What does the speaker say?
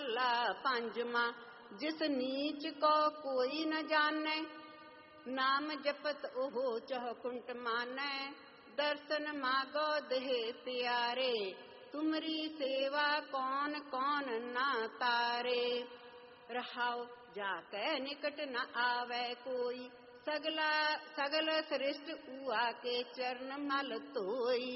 ਮਹੱਲਾ ਪੰਜਵਾਂ। ਜਿਸ ਨੀਚ ਕੋ ਕੋਈ ਨ ਜਾਣੈ, ਨਾਮ ਜਪਤ ਉਹ ਚਹੁਕੁੰਟ ਮਾਨੈ। ਦਰਸ਼ਨ ਮਾਗੋ ਦੇਹ ਤਿਆਰੇ, ਤੁਮਰੀ ਸੇਵਾ ਕੌਣ ਕੌਣ ਨਾ ਤਾਰੇ। ਰਹਾਉ ਜਾ ਕੈ ਨਿਕਟ ਨ ਆਵੈ ਕੋਈ, ਸਗਲ ਸ੍ਰਿਸ਼ਟ ਊਆ ਕੇ ਚਰਨ ਮਲ ਧੋਈ।